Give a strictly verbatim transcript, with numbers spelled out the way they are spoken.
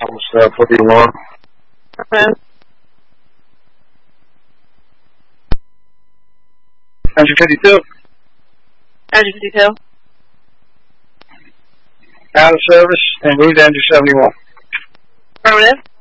Almost uh, put the alarm. Okay. Engine fifty-two. Engine fifty-two. Out of service, and route engine seventy-one. Affirmative.